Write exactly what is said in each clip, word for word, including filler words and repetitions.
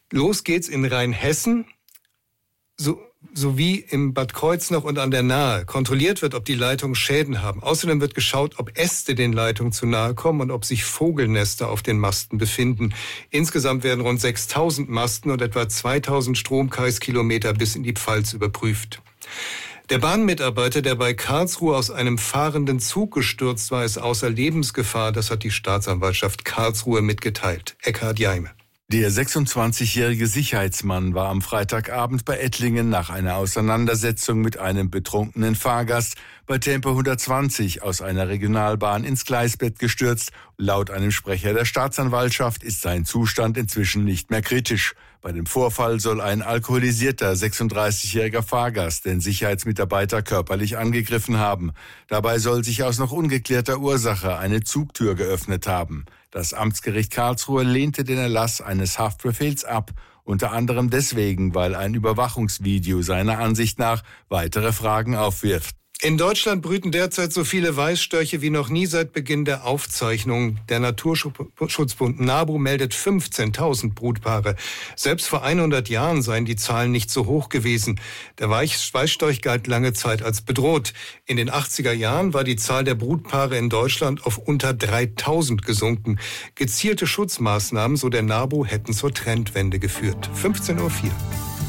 Los geht's in Rheinhessen, so, sowie im Bad Kreuznach und an der Nahe. Kontrolliert wird, ob die Leitungen Schäden haben. Außerdem wird geschaut, ob Äste den Leitungen zu nahe kommen und ob sich Vogelnester auf den Masten befinden. Insgesamt werden rund sechstausend Masten und etwa zweitausend Stromkreiskilometer bis in die Pfalz überprüft. Der Bahnmitarbeiter, der bei Karlsruhe aus einem fahrenden Zug gestürzt war, ist außer Lebensgefahr. Das hat die Staatsanwaltschaft Karlsruhe mitgeteilt. Eckhard Jaime. Der sechsundzwanzigjährige Sicherheitsmann war am Freitagabend bei Ettlingen nach einer Auseinandersetzung mit einem betrunkenen Fahrgast bei Tempo hundertzwanzig aus einer Regionalbahn ins Gleisbett gestürzt. Laut einem Sprecher der Staatsanwaltschaft ist sein Zustand inzwischen nicht mehr kritisch. Bei dem Vorfall soll ein alkoholisierter sechsunddreißigjähriger Fahrgast den Sicherheitsmitarbeiter körperlich angegriffen haben. Dabei soll sich aus noch ungeklärter Ursache eine Zugtür geöffnet haben. Das Amtsgericht Karlsruhe lehnte den Erlass eines Haftbefehls ab, unter anderem deswegen, weil ein Überwachungsvideo seiner Ansicht nach weitere Fragen aufwirft. In Deutschland brüten derzeit so viele Weißstörche wie noch nie seit Beginn der Aufzeichnung. Der Naturschutzbund NABU meldet fünfzehntausend Brutpaare. Selbst vor hundert Jahren seien die Zahlen nicht so hoch gewesen. Der Weißstorch galt lange Zeit als bedroht. In den achtziger Jahren war die Zahl der Brutpaare in Deutschland auf unter dreitausend gesunken. Gezielte Schutzmaßnahmen, so der NABU, hätten zur Trendwende geführt. fünfzehn Uhr vier.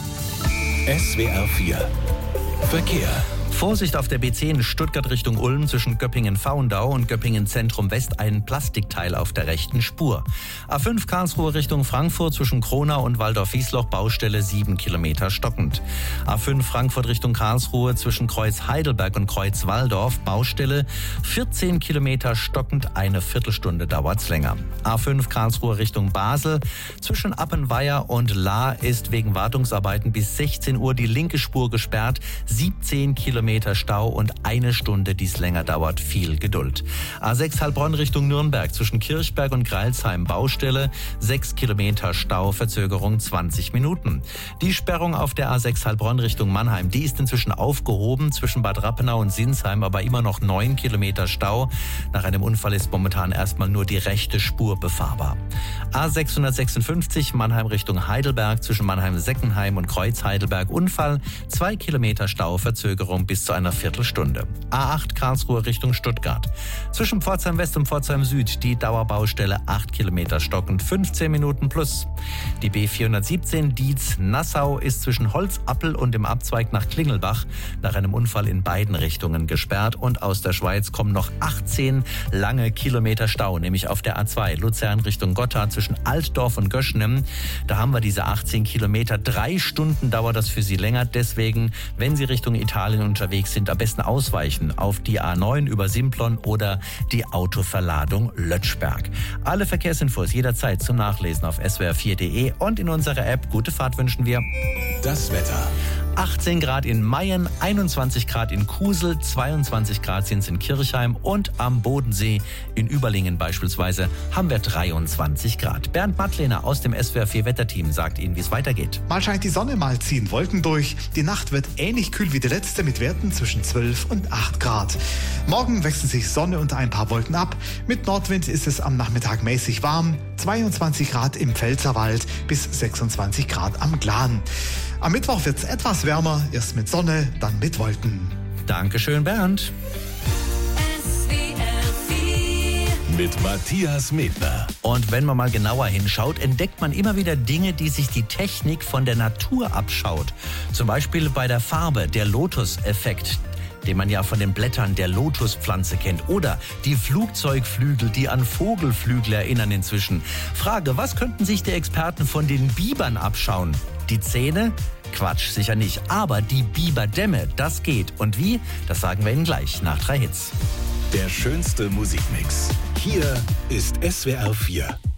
S W R vier Verkehr. Vorsicht auf der B zehn Stuttgart Richtung Ulm zwischen Göppingen-Faundau und Göppingen-Zentrum-West ein Plastikteil auf der rechten Spur. A fünf Karlsruhe Richtung Frankfurt zwischen Kronau und Waldorf-Wiesloch Baustelle sieben Kilometer stockend. A fünf Frankfurt Richtung Karlsruhe zwischen Kreuz Heidelberg und Kreuz Walldorf Baustelle vierzehn Kilometer stockend, eine Viertelstunde dauert's länger. A fünf Karlsruhe Richtung Basel zwischen Appenweier und Lahr ist wegen Wartungsarbeiten bis sechzehn Uhr die linke Spur gesperrt, siebzehn Kilometer Stau und eine Stunde, die es länger dauert. Viel Geduld. A sechs Heilbronn Richtung Nürnberg zwischen Kirchberg und Greilsheim Baustelle, sechs Kilometer Stau, Verzögerung zwanzig Minuten. Die Sperrung auf der A sechs Heilbronn Richtung Mannheim, die ist inzwischen aufgehoben, zwischen Bad Rappenau und Sinsheim, aber immer noch neun Kilometer Stau. Nach einem Unfall ist momentan erstmal nur die rechte Spur befahrbar. A sechshundertsechsundfünfzig Mannheim Richtung Heidelberg zwischen Mannheim-Seckenheim und Kreuz Heidelberg Unfall, zwei Kilometer Stau, Verzögerung bis zu einer Viertelstunde. A acht Karlsruhe Richtung Stuttgart. Zwischen Pforzheim West und Pforzheim Süd die Dauerbaustelle acht Kilometer stockend, fünfzehn Minuten plus. Die B vierhundertsiebzehn Dietz-Nassau ist zwischen Holzappel und dem Abzweig nach Klingelbach nach einem Unfall in beiden Richtungen gesperrt und aus der Schweiz kommen noch achtzehn lange Kilometer Stau, nämlich auf der A zwei Luzern Richtung Gotthard zwischen Altdorf und Göschnem. Da haben wir diese achtzehn Kilometer. Drei Stunden dauert das für Sie länger. Deswegen, wenn Sie Richtung Italien unterwegs sind, am besten ausweichen auf die A neun über Simplon oder die Autoverladung Lötschberg. Alle Verkehrsinfos jederzeit zum Nachlesen auf s w r vier punkt d e und in unserer App. Gute Fahrt wünschen wir. Das Wetter. achtzehn Grad in Mayen, einundzwanzig Grad in Kusel, zweiundzwanzig Grad sind es in Kirchheim und am Bodensee in Überlingen beispielsweise haben wir dreiundzwanzig Grad. Bernd Mattlehner aus dem S W R vier Wetterteam sagt Ihnen, wie es weitergeht. Mal scheint die Sonne, mal ziehen Wolken durch. Die Nacht wird ähnlich kühl wie die letzte mit Werten zwischen zwölf und acht Grad. Morgen wechseln sich Sonne und ein paar Wolken ab. Mit Nordwind ist es am Nachmittag mäßig warm. zweiundzwanzig Grad im Pfälzerwald bis sechsundzwanzig Grad am Glan. Am Mittwoch wird es etwas wärmer, erst mit Sonne, dann mit Wolken. Dankeschön, Bernd. Mit Matthias Medner. Und wenn man mal genauer hinschaut, entdeckt man immer wieder Dinge, die sich die Technik von der Natur abschaut. Zum Beispiel bei der Farbe, der Lotus-Effekt, den man ja von den Blättern der Lotuspflanze kennt. Oder die Flugzeugflügel, die an Vogelflügel erinnern inzwischen. Frage, was könnten sich die Experten von den Bibern abschauen? Die Zähne? Quatsch, sicher nicht. Aber die Biberdämme, das geht. Und wie? Das sagen wir Ihnen gleich nach drei Hits. Der schönste Musikmix. Hier ist S W R vier.